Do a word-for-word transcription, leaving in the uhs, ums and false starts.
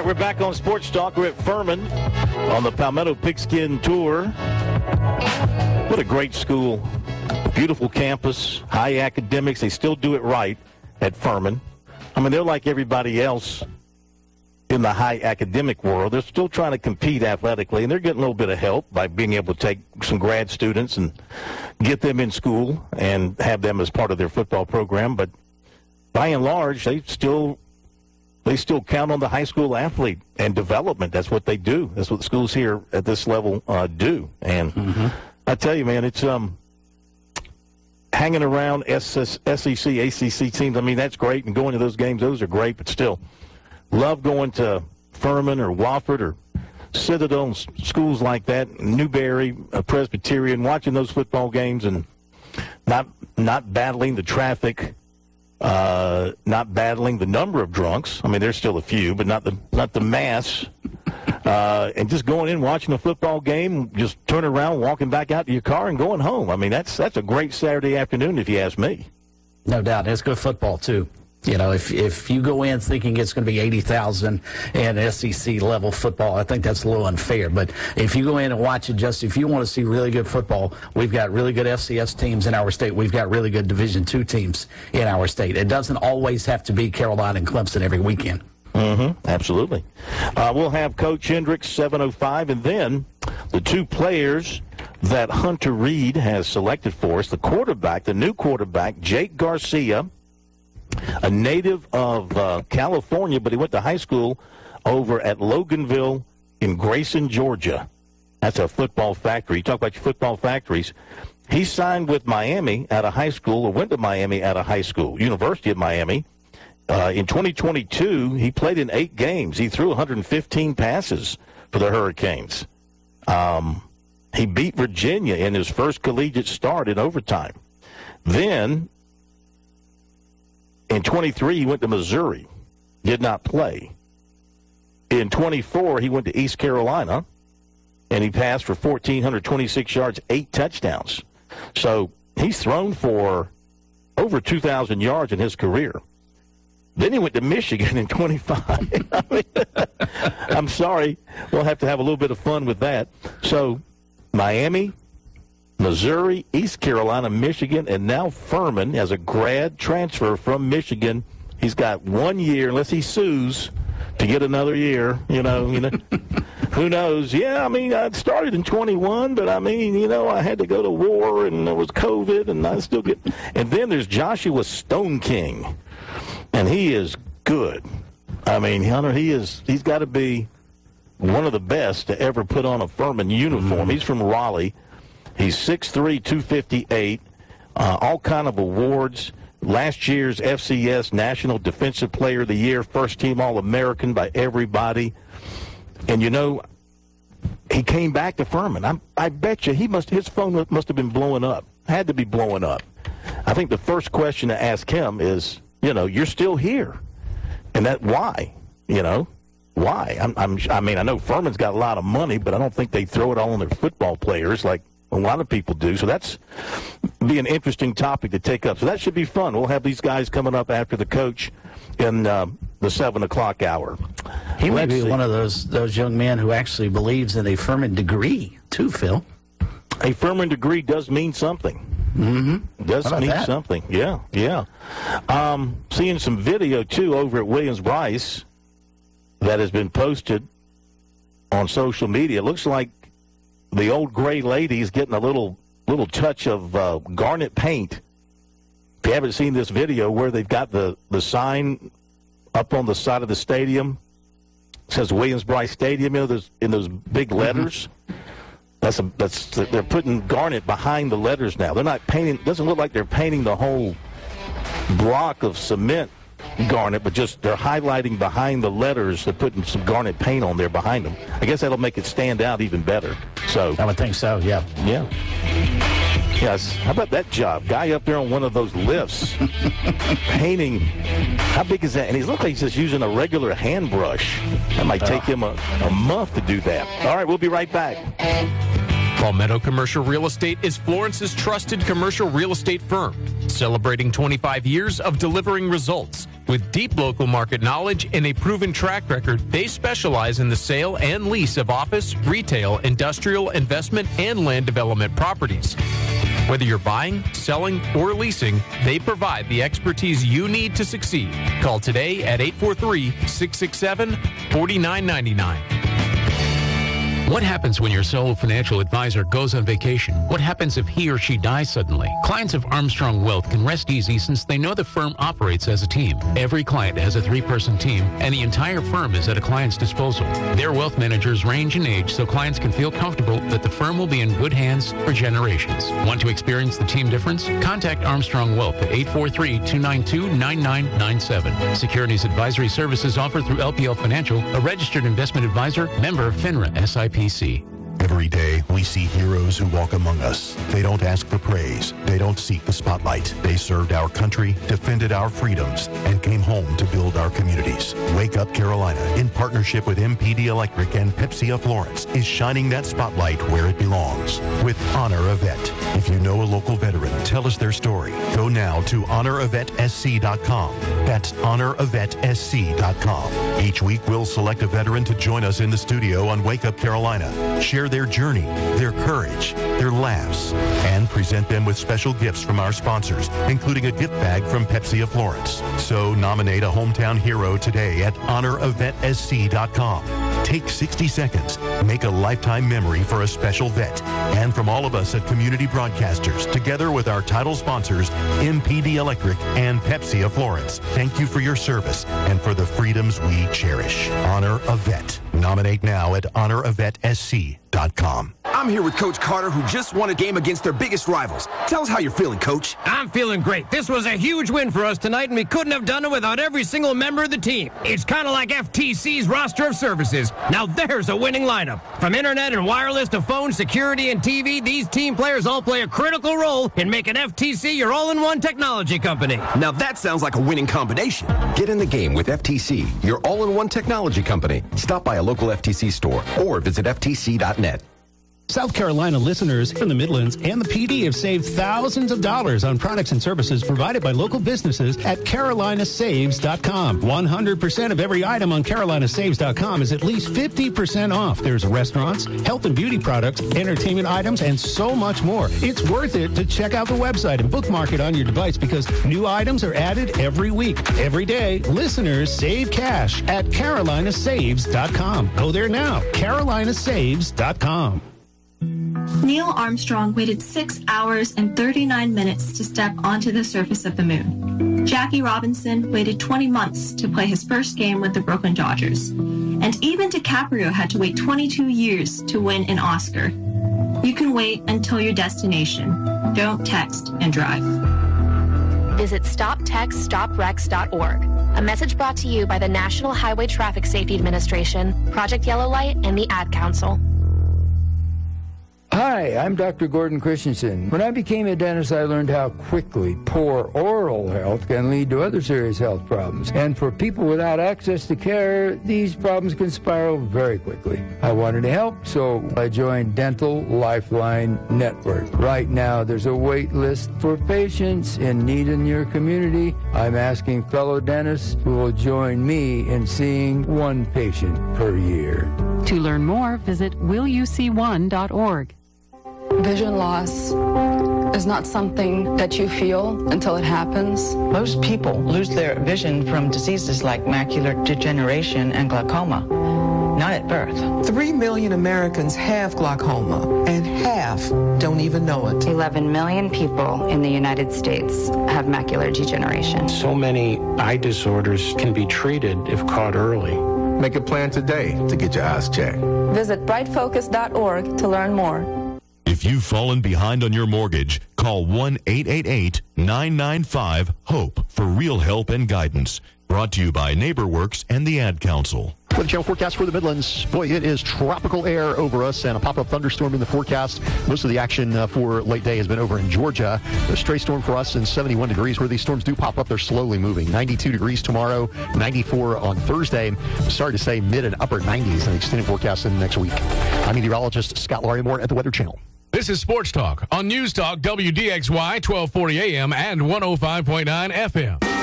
we're back on Sports Talk. We're at Furman on the Palmetto Pigskin Tour. What a great school. Beautiful campus, high academics. They still do it right at Furman. I mean, they're like everybody else in the high academic world. They're still trying to compete athletically, and they're getting a little bit of help by being able to take some grad students and get them in school and have them as part of their football program. But by and large, they still they still count on the high school athlete and development. That's what they do. That's what the schools here at this level uh, do. And mm-hmm. I tell you, man, it's um hanging around S E C, A C C teams. I mean, that's great, and going to those games, those are great. But still, love going to Furman or Wofford or Citadel, schools like that, Newberry, uh, Presbyterian, watching those football games and not not battling the traffic. Uh, not battling the number of drunks. I mean, there's still a few, but not the not the mass. Uh, and just going in, watching a football game, just turning around, walking back out to your car, and going home. I mean, that's that's a great Saturday afternoon, if you ask me. No doubt. It's good football, too. You know, if if you go in thinking it's going to be eighty thousand and S E C level football, I think that's a little unfair. But if you go in and watch it, just if you want to see really good football, we've got really good F C S teams in our state. We've got really good Division two teams in our state. It doesn't always have to be Carolina and Clemson every weekend. Mm-hmm. Absolutely. Uh, we'll have Coach Hendricks, seven oh five, and then the two players that Hunter Reed has selected for us, the quarterback, the new quarterback, Jake Garcia, a native of uh, California, but he went to high school over at Loganville in Grayson, Georgia. That's a football factory. You talk about your football factories. He signed with Miami out of high school, or went to Miami out of high school, University of Miami. Uh, in twenty twenty-two, he played in eight games. He threw one hundred fifteen passes for the Hurricanes. Um, he beat Virginia in his first collegiate start in overtime. Then, in twenty-three, he went to Missouri, did not play. In twenty-four, he went to East Carolina, and he passed for one thousand four hundred twenty-six yards, eight touchdowns. So he's thrown for over two thousand yards in his career. Then he went to Michigan in twenty-five. I mean, I'm sorry. We'll have to have a little bit of fun with that. So Miami, Missouri, East Carolina, Michigan, and now Furman as a grad transfer from Michigan. He's got one year, unless he sues, to get another year. You know, you know, who knows? Yeah, I mean, I started in twenty-one, but I mean, you know, I had to go to war, and there was COVID, and I still get. And then there's Joshua Stone King, and he is good. I mean, Hunter, he is. He's got to be one of the best to ever put on a Furman uniform. Mm-hmm. He's from Raleigh. He's six three, two fifty-eight, uh, all kind of awards. Last year's F C S National Defensive Player of the Year, first team All-American by everybody. And, you know, he came back to Furman. I'm, I bet you he must his phone must have been blowing up, had to be blowing up. I think the first question to ask him is, you know, you're still here. And that why, you know? Why? I'm, I'm, I mean, I know Furman's got a lot of money, but I don't think they throw it all on their football players like a lot of people do. So that's be an interesting topic to take up. So that should be fun. We'll have these guys coming up after the coach in uh, the seven o'clock hour. He Let's may be see. one of those those young men who actually believes in a Furman degree, too, Phil. A Furman degree does mean something. Mm-hmm. Does mean that? something. Yeah, yeah. Um, seeing some video, too, over at Williams-Brice that has been posted on social media. It looks like the old gray lady is getting a little little touch of uh, garnet paint. If you haven't seen this video where they've got the, the sign up on the side of the stadium, it says Williams-Brice Stadium, you know, those, in those big letters. Mm-hmm. That's a, that's they're putting garnet behind the letters now. They're not painting. It doesn't look like they're painting the whole block of cement garnet, but just they're highlighting behind the letters. They're putting some garnet paint on there behind them. I guess that'll make it stand out even better. So I would think so. Yeah. Yeah. Yes. How about that job? Guy up there on one of those lifts, painting. How big is that? And he looks like he's just using a regular hand brush. That might take him a, a month to do that. All right, we'll be right back. Palmetto Commercial Real Estate is Florence's trusted commercial real estate firm, celebrating twenty-five years of delivering results. With deep local market knowledge and a proven track record, they specialize in the sale and lease of office, retail, industrial, investment, and land development properties. Whether you're buying, selling, or leasing, they provide the expertise you need to succeed. Call today at eight four three, six six seven, four nine nine nine. What happens when your sole financial advisor goes on vacation? What happens if he or she dies suddenly? Clients of Armstrong Wealth can rest easy since they know the firm operates as a team. Every client has a three-person team, and the entire firm is at a client's disposal. Their wealth managers range in age so clients can feel comfortable that the firm will be in good hands for generations. Want to experience the team difference? Contact Armstrong Wealth at eight four three, two nine two, nine nine nine seven. Securities advisory services offered through L P L Financial, a registered investment advisor, member FINRA S I P C. Every day, we see heroes who walk among us. They don't ask for praise. They don't seek the spotlight. They served our country, defended our freedoms, and came home to build our communities. Wake Up Carolina, in partnership with M P D Electric and Pepsi of Florence, is shining that spotlight where it belongs with Honor a Vet. If you know a local veteran, tell us their story. Go now to honor a vet s c dot com. That's honor a vet s c dot com. Each week, we'll select a veteran to join us in the studio on Wake Up Carolina. Share their journey, their courage, their laughs, and present them with special gifts from our sponsors, including a gift bag from Pepsi of Florence. So nominate a hometown hero today at honor a vet s c dot com. Take sixty seconds. Make a lifetime memory for a special vet. And from all of us at Community Broadcasters, together with our title sponsors, M P D Electric and Pepsi of Florence, thank you for your service and for the freedoms we cherish. Honor a Vet. Nominate now at honor a vet s c dot com. I'm here with Coach Carter, who just won a game against their biggest rivals. Tell us how you're feeling, Coach. I'm feeling great. This was a huge win for us tonight, and we couldn't have done it without every single member of the team. It's kind of like F T C's roster of services. Now there's a winning lineup. From internet and wireless to phone, security, and T V, these team players all play a critical role in making F T C your all-in-one technology company. Now that sounds like a winning combination. Get in the game with F T C, your all-in-one technology company. Stop by a local F T C store or visit F T C dot net. South Carolina listeners from the Midlands and the P D have saved thousands of dollars on products and services provided by local businesses at carolina saves dot com. one hundred percent of every item on carolina saves dot com is at least fifty percent off. There's restaurants, health and beauty products, entertainment items, and so much more. It's worth it to check out the website and bookmark it on your device because new items are added every week. Every day, listeners save cash at carolina saves dot com. Go there now, carolina saves dot com. Neil Armstrong waited six hours and thirty-nine minutes to step onto the surface of the moon. Jackie Robinson waited twenty months to play his first game with the Brooklyn Dodgers. And even DiCaprio had to wait twenty-two years to win an Oscar. You can wait until your destination. Don't text and drive. Visit stop text stop wrecks dot org. A message brought to you by the National Highway Traffic Safety Administration, Project Yellow Light, and the Ad Council. Hi, I'm Doctor Gordon Christensen. When I became a dentist, I learned how quickly poor oral health can lead to other serious health problems. And for people without access to care, these problems can spiral very quickly. I wanted to help, so I joined Dental Lifeline Network. Right now, there's a wait list for patients in need in your community. I'm asking fellow dentists who will join me in seeing one patient per year. To learn more, visit will you see one dot org. Vision loss is not something that you feel until it happens. Most people lose their vision from diseases like macular degeneration and glaucoma, not at birth. Three million Americans have glaucoma, and half don't even know it. eleven million people in the United States have macular degeneration. So many eye disorders can be treated if caught early. Make a plan today to get your eyes checked. Visit bright focus dot org to learn more. If you've fallen behind on your mortgage, call one eight eight eight, nine nine five, HOPE for real help and guidance. Brought to you by NeighborWorks and the Ad Council. For the channel forecast for the Midlands, boy, it is tropical air over us and a pop-up thunderstorm in the forecast. Most of the action uh, for late day has been over in Georgia. A stray storm for us in seventy-one degrees. Where these storms do pop up, they're slowly moving. ninety-two degrees tomorrow, ninety-four on Thursday. I'm sorry to say mid and upper nineties in the extended forecast in the next week. I'm meteorologist Scott Larimore at the Weather Channel. This is Sports Talk on News Talk W D X Y twelve forty A M and one oh five point nine F M.